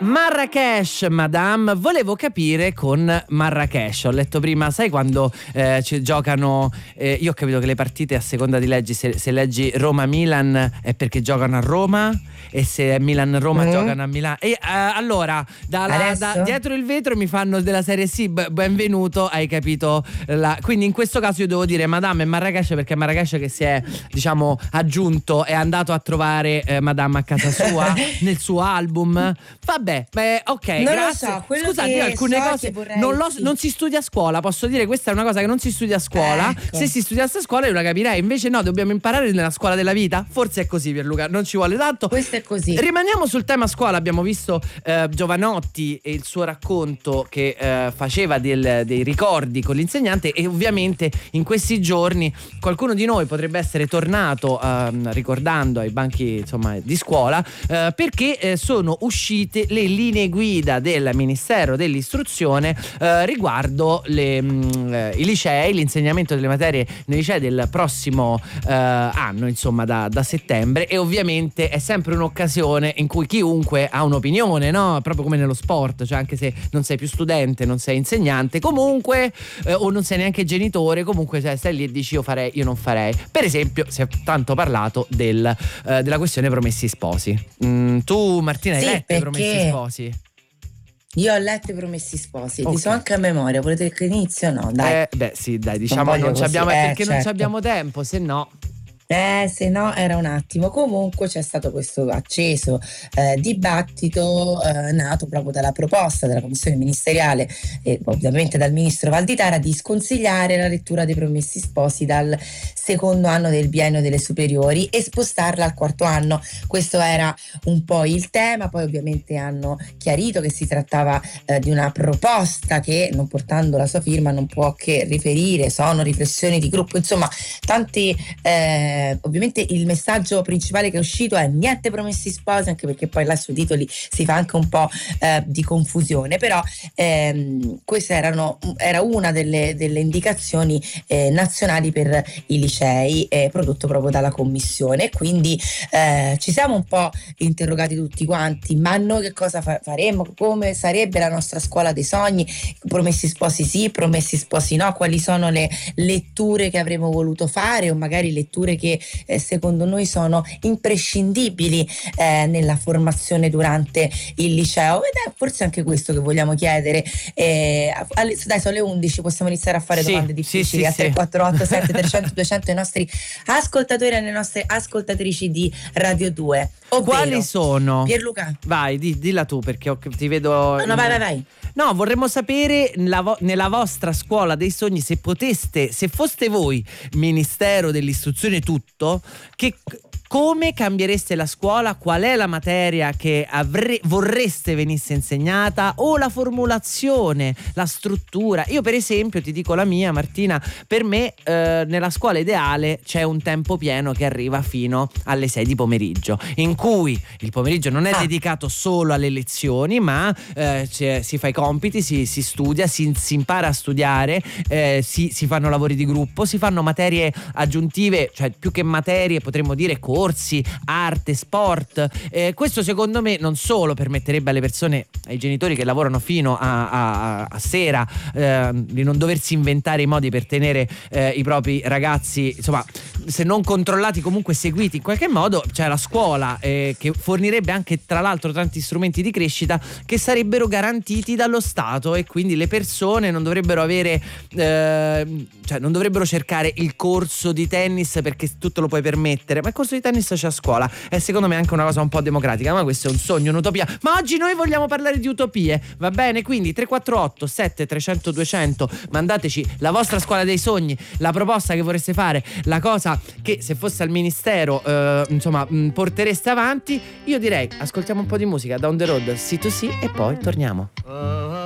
Marrakesh, Madame, volevo capire con Marrakesh. Ho letto prima, sai quando giocano, io ho capito che le partite a seconda di leggi, se leggi Roma-Milan è perché giocano a Roma, e se è Milan-Roma giocano a Milano. E allora, dietro il vetro mi fanno della serie sì, benvenuto, hai capito. Quindi in questo caso io devo dire Madame e Marrakesh, perché Marrakesh che si è, diciamo, aggiunto, è andato a trovare Madame a casa sua nel suo album. Vabbè, ok, non grazie. Lo so, Scusate, io alcune cose non si studia a scuola, posso dire, questa è una cosa che non si studia a scuola. Ecco. Se si studiasse a scuola io la capirei, invece no, dobbiamo imparare nella scuola della vita. Forse è così, Pierluca, non ci vuole tanto. Questo è così. Rimaniamo sul tema scuola. Abbiamo visto Giovanotti e il suo racconto che faceva dei ricordi con l'insegnante, e ovviamente in questi giorni qualcuno di noi potrebbe essere tornato ricordando ai banchi, insomma, di scuola, perché sono uscite le linee guida del Ministero dell'Istruzione riguardo i licei, l'insegnamento delle materie nei licei del prossimo anno, insomma da settembre. E ovviamente è sempre un'occasione in cui chiunque ha un'opinione, no? Proprio come nello sport, cioè anche se non sei più studente, non sei insegnante, comunque o non sei neanche genitore, comunque stai lì e dici io farei, io non farei. Per esempio si è tanto parlato della questione Promessi Sposi. Tu, Martina, hai letto Promessi Sposi? Io ho letto i Promessi Sposi, Okay. Ti so anche a memoria. Volete che inizio? No, dai. Sì, dai, diciamo non abbiamo, perché non abbiamo tempo, se no. Se no era un attimo. Comunque c'è stato questo acceso dibattito nato proprio dalla proposta della commissione ministeriale e ovviamente dal ministro Valditara di sconsigliare la lettura dei Promessi Sposi dal secondo anno del biennio delle superiori e spostarla al quarto anno. Questo era un po' il tema. Poi ovviamente hanno chiarito che si trattava di una proposta che, non portando la sua firma, non può che riferire, sono riflessioni di gruppo, insomma tanti. Ovviamente il messaggio principale che è uscito è niente Promessi Sposi, anche perché poi là sui titoli si fa anche un po' di confusione, però questa era una delle indicazioni nazionali per i licei, prodotto proprio dalla commissione. Quindi ci siamo un po' interrogati tutti quanti, ma noi che cosa faremmo, come sarebbe la nostra scuola dei sogni, Promessi Sposi sì, Promessi Sposi no, quali sono le letture che avremmo voluto fare, o magari letture che secondo noi sono imprescindibili nella formazione durante il liceo. Ed è forse anche questo che vogliamo chiedere. Dai, sono le 11, possiamo iniziare a fare domande difficili a 348 7300 200 ai nostri ascoltatori e alle nostre ascoltatrici di Radio 2. Ovvero, quali sono? Pierluca, vai, dilla tu, perché ti vedo. No, vai. No, vorremmo sapere nella vostra scuola dei sogni, se foste voi Ministero dell'Istruzione tutto, come cambiereste la scuola? Qual è la materia che vorreste venisse insegnata, o la formulazione, la struttura? Io per esempio ti dico la mia, Martina, per me nella scuola ideale c'è un tempo pieno che arriva fino alle 6 di pomeriggio, in cui il pomeriggio non è dedicato solo alle lezioni, ma si fa i compiti, si studia, si impara a studiare, si fanno lavori di gruppo, si fanno materie aggiuntive, cioè più che materie potremmo dire corsi, arte, sport. Questo secondo me non solo permetterebbe alle persone, ai genitori che lavorano fino a sera, di non doversi inventare i modi per tenere i propri ragazzi, insomma, se non controllati comunque seguiti in qualche modo. C'è la scuola che fornirebbe anche tra l'altro tanti strumenti di crescita che sarebbero garantiti dallo Stato, e quindi le persone non dovrebbero avere non dovrebbero cercare il corso di tennis perché tutto lo puoi permettere, ma il corso di tennis c'è a scuola. È secondo me anche una cosa un po' democratica, ma questo è un sogno, un'utopia. Ma oggi noi vogliamo parlare di utopie, va bene? Quindi 348 7300 200, mandateci la vostra scuola dei sogni, la proposta che vorreste fare, la cosa che se fosse al ministero portereste avanti. Io direi ascoltiamo un po' di musica, Down the Road, C2C, e poi torniamo.